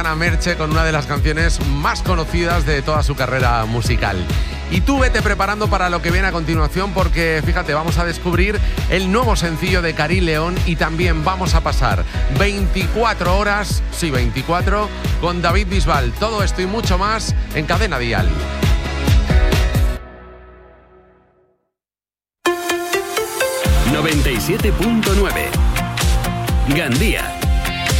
Ana Merche con una de las canciones más conocidas de toda su carrera musical. Y tú vete preparando para lo que viene a continuación, porque fíjate, vamos a descubrir el nuevo sencillo de Karin León y también vamos a pasar 24 horas, sí 24, con David Bisbal. Todo esto y mucho más en Cadena Dial. ...97.9 Gandía.